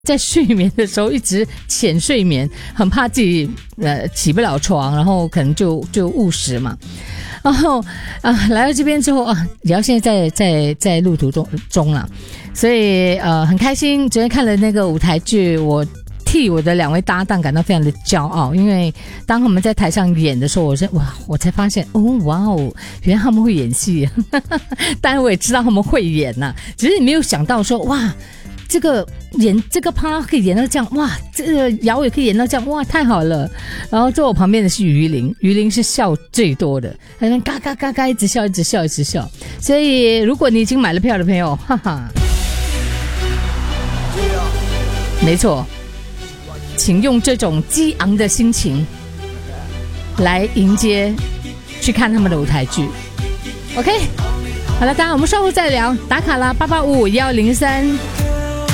在睡眠的时候一直浅睡眠，很怕自己起不了床，然后可能就误食嘛。然后来到这边之后李瑶现在在路途中了，所以很开心。昨天看了那个舞台剧，我替我的2位搭档感到非常的骄傲，因为当他们在台上演的时候，我才发现原来他们会演戏。当然我也知道他们会演呐，只是没有想到说这个演这个趴可以演到这样，这个瑶也可以演到这样，太好了。然后坐我旁边的是于玲是笑最多的，他那边嘎嘎嘎嘎一直笑。所以如果你已经买了票的朋友，哈哈，没错，请用这种激昂的心情来迎接去看他们的舞台剧。OK， 好了，当然我们稍后再聊，打卡啦，8855103。